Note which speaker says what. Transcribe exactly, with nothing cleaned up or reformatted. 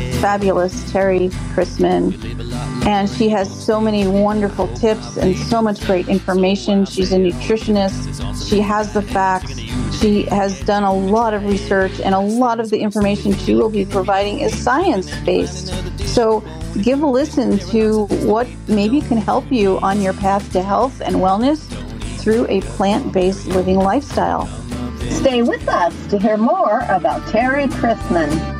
Speaker 1: fabulous Terry Chrisman, and she has so many wonderful tips and so much great information. She's a nutritionist. She has the facts. She has done a lot of research, and a lot of the information she will be providing is science-based. So give a listen to what maybe can help you on your path to health and wellness through a plant-based living lifestyle.
Speaker 2: Stay with us to hear more about Terry Chrisman.